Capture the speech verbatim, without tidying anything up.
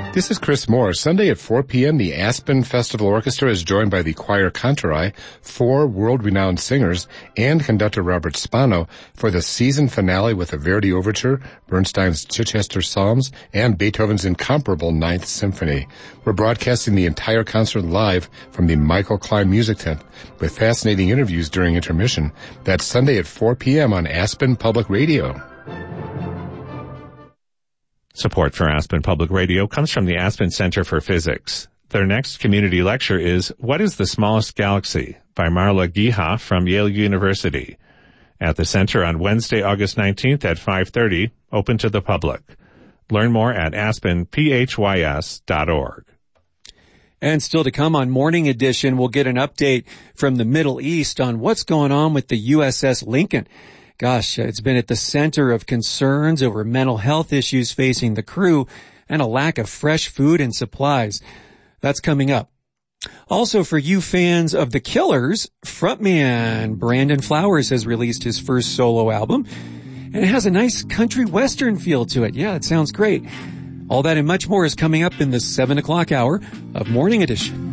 This is Chris Moore. Sunday at four p.m., the Aspen Festival Orchestra is joined by the Choir Cantorai, four world-renowned singers, and conductor Robert Spano for the season finale with a Verdi Overture, Bernstein's Chichester Psalms, and Beethoven's incomparable Ninth Symphony. We're broadcasting the entire concert live from the Michael Klein Music Tent with fascinating interviews during intermission. That's Sunday at four p.m. on Aspen Public Radio. Support for Aspen Public Radio comes from the Aspen Center for Physics. Their next community lecture is What is the Smallest Galaxy? By Marla Giha from Yale University. At the center on Wednesday, August nineteenth at five thirty, open to the public. Learn more at aspen p h y s dot org. And still to come on Morning Edition, we'll get an update from the Middle East on what's going on with the U S S Lincoln. Gosh, it's been at the center of concerns over mental health issues facing the crew and a lack of fresh food and supplies. That's coming up. Also, for you fans of The Killers, frontman Brandon Flowers has released his first solo album, and it has a nice country western feel to it. Yeah, it sounds great. All that and much more is coming up in the seven o'clock hour of Morning Edition.